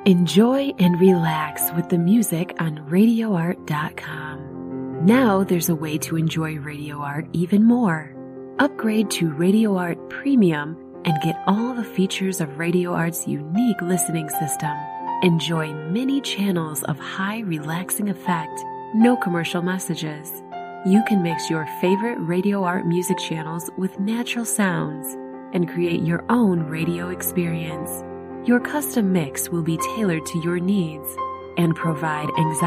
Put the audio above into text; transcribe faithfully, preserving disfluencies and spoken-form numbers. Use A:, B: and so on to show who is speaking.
A: Enjoy and relax with the music on radio art dot com. Now there's a way to enjoy Radio Art even more. Upgrade to Radio Art Premium and get all the features of Radio Art's unique listening system. Enjoy many channels of high relaxing effect, no commercial messages. You can mix your favorite Radio Art music channels with natural sounds and create your own radio experience. Your custom mix will be tailored to your needs and provide anxiety